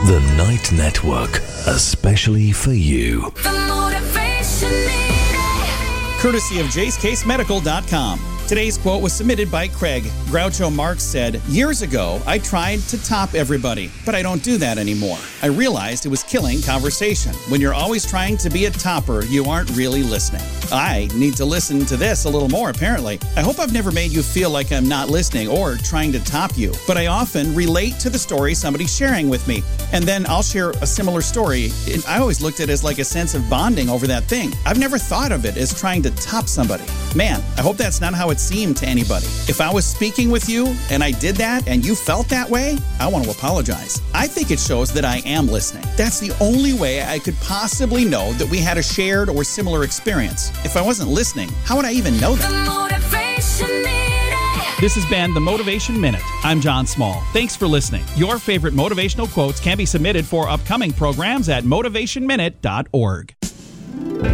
The Night Network, especially for you. The Motivation Minute. Courtesy of JaceCaseMedical.com. Today's quote was submitted by Craig. Groucho Marx said, "Years ago, I tried to top everybody, but I don't do that anymore. I realized it was killing conversation. When you're always trying to be a topper, you aren't really listening." I need to listen to this a little more, apparently. I hope I've never made you feel like I'm not listening or trying to top you, but I often relate to the story somebody's sharing with me, and then I'll share a similar story. I always looked at it as like a sense of bonding over that thing. I've never thought of it as trying to top somebody. Man, I hope that's not how it seemed to anybody. If I was speaking with you and I did that and you felt that way, I want to apologize. I think it shows that I am listening. That's the only way I could possibly know that we had a shared or similar experience. If I wasn't listening, how would I even know that? The Motivation Minute. This has been the Motivation Minute. I'm John Small. Thanks for listening. Your favorite motivational quotes can be submitted for upcoming programs at motivationminute.org.